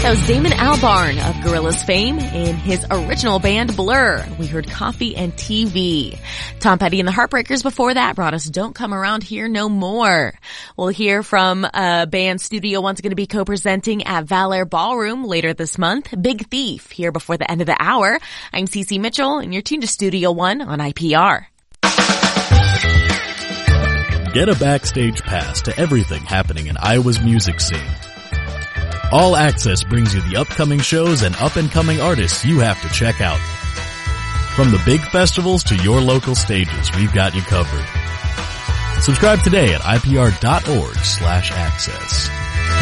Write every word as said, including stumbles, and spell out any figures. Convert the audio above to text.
That was Damon Albarn of Gorillaz fame in his original band Blur. We heard Coffee and T V. Tom Petty and the Heartbreakers before that brought us Don't Come Around Here No More. We'll hear from a band Studio One's going to be co-presenting at Valor Ballroom later this month. Big Thief here before the end of the hour. I'm Cece Mitchell and you're tuned to Studio One on I P R. Get a backstage pass to everything happening in Iowa's music scene. All Access brings you the upcoming shows and up-and-coming artists you have to check out. From the big festivals to your local stages, we've got you covered. Subscribe today at I P R dot org slash access.